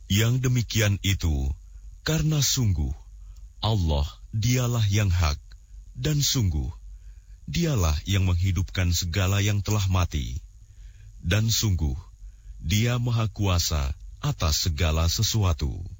Yang demikian itu karena sungguh Allah dialah yang hak, dan sungguh dialah yang menghidupkan segala yang telah mati, dan sungguh Dia Maha Kuasa atas segala sesuatu.